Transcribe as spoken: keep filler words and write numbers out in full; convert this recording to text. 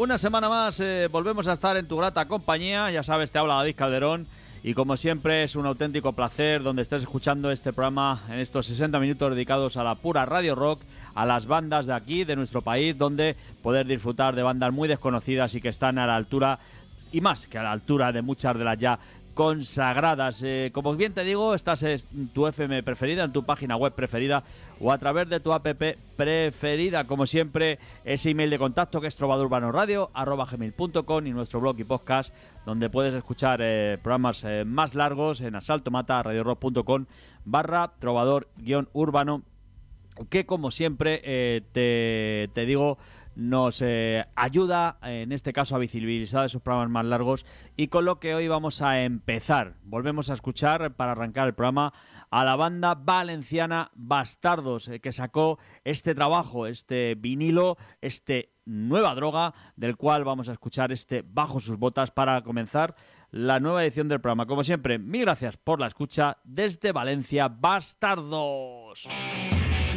una semana más eh, volvemos a estar en tu grata compañía. Ya sabes, te habla David Calderón y como siempre es un auténtico placer donde estés escuchando este programa en estos sesenta minutos dedicados a la pura radio rock, a las bandas de aquí, de nuestro país, donde poder disfrutar de bandas muy desconocidas y que están a la altura, y más que a la altura de muchas de las ya consagradas. Eh, como bien te digo, estás en tu F M preferida, en tu página web preferida o a través de tu app preferida. Como siempre, ese email de contacto que es trovadorurbanoradio arroba gmail punto com y nuestro blog y podcast donde puedes escuchar eh, programas eh, más largos en asaltomata radio rock punto com barra trovador guión urbano, que como siempre eh, te, te digo nos eh, ayuda en este caso a visibilizar esos programas más largos, y con lo que hoy vamos a empezar. Volvemos a escuchar para arrancar el programa a la banda valenciana Bastardos, eh, que sacó este trabajo, este vinilo, este Nueva Droga, del cual vamos a escuchar este Bajo sus botas para comenzar la nueva edición del programa. Como siempre, mil gracias por la escucha desde Valencia, Bastardos.